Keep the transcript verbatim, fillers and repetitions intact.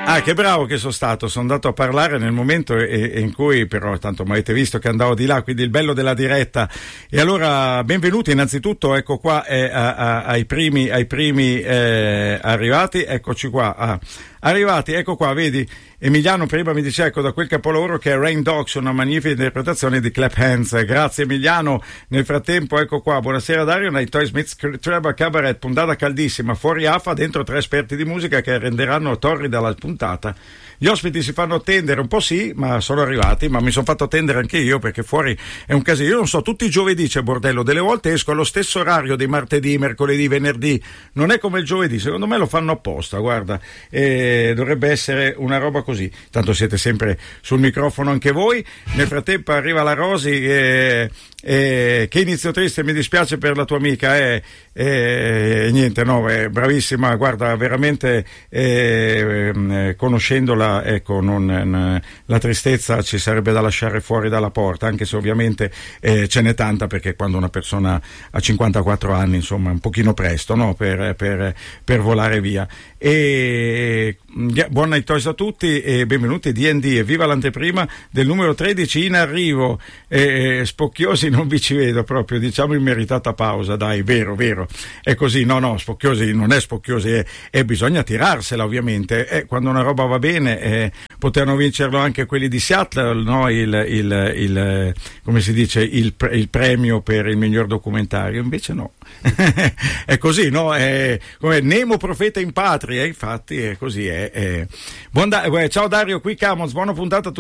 Ah, che bravo che sono stato, sono andato a parlare nel momento e, e in cui, però tanto mi avete visto che andavo di là, quindi il bello della diretta. E allora benvenuti innanzitutto, ecco qua eh, a, a, ai primi, ai primi eh, arrivati, eccoci qua, ah, arrivati, ecco qua, vedi, Emiliano prima mi dice, ecco, da quel capolavoro che è Rain Dogs, una magnifica interpretazione di Clap Hands. Grazie Emiliano. Nel frattempo, ecco qua, buonasera Dario, nei Toy Smith's Trevor Cabaret, puntata caldissima, fuori afa, dentro tre esperti di musica che renderanno torrida la puntata. Gli ospiti si fanno attendere un po', sì, ma sono arrivati, ma mi sono fatto attendere anche io perché fuori è un casino. Io non so, tutti i giovedì c'è bordello, delle volte esco allo stesso orario dei martedì, mercoledì, venerdì, non è come il giovedì, secondo me lo fanno apposta, guarda, e dovrebbe essere una roba così. Tanto siete sempre sul microfono anche voi. Nel frattempo arriva la Rosi e, e che inizio triste, mi dispiace per la tua amica, e, e niente, no, è bravissima, guarda, veramente eh, conoscendola, ecco, non, n, la tristezza ci sarebbe da lasciare fuori dalla porta, anche se ovviamente eh, ce n'è tanta, perché quando una persona ha cinquantaquattro anni, insomma, è un pochino presto, no, per, per, per volare via. E buon night toys a tutti e benvenuti a D and D, e viva l'anteprima del numero tredici in arrivo. E Spocchiosi non vi ci vedo proprio, diciamo in meritata pausa, dai, vero, vero, è così, no, no, Spocchiosi non è Spocchiosi, è, è bisogna tirarsela ovviamente, e quando una roba va bene eh, potevano vincerlo anche quelli di Seattle, no, il, il, il come si dice, il, il premio per il miglior documentario, invece no, è così, no, è come Nemo profeta in patria, infatti è così, è, è. Buon da- ciao Dario, qui Camons, buona puntata a tutti.